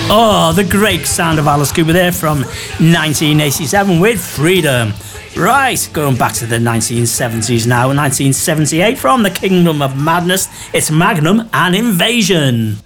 Oh, the great sound of Alice Cooper there from 1987 with Freedom. Right, going back to the 1970s now, 1978 from the Kingdom of Madness, it's Magnum and Invasion.